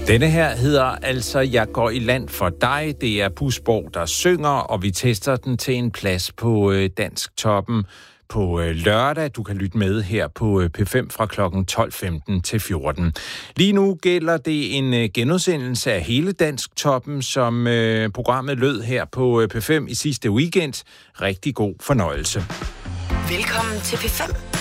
Denne her hedder altså Jeg går i land for dig. Det er Pusborg, der synger, og vi tester den til en plads på Dansktoppen på lørdag. Du kan lytte med her på P5 fra kl. 12.15 til 14. Lige nu gælder det en genudsendelse af hele Dansktoppen, som programmet lød her på P5 i sidste weekend. Rigtig god fornøjelse. Velkommen til P5.